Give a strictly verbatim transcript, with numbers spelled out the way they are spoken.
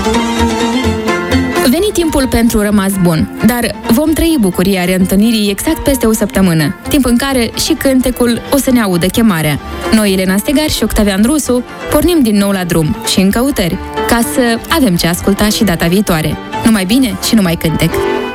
Veni timpul pentru rămas bun, dar vom trăi bucuria reîntâlnirii exact peste o săptămână, timp în care și cântecul o să ne audă chemarea. Noi, Elena Stegar și Octavian Rusu, pornim din nou la drum și în căutări, ca să avem ce asculta și data viitoare. Numai bine și numai cântec!